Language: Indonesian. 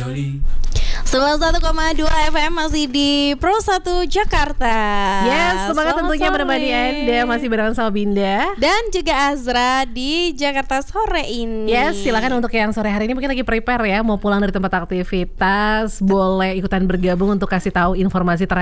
101,2 FM masih di Pro 1 Jakarta. Yes, semangat tentunya menemani Anda masih bareng sama Binda dan juga Azra di Jakarta sore ini. Yes, silakan untuk yang sore hari ini mungkin lagi prepare ya, mau pulang dari tempat aktivitas, boleh ikutan bergabung untuk kasih tahu informasi terakhir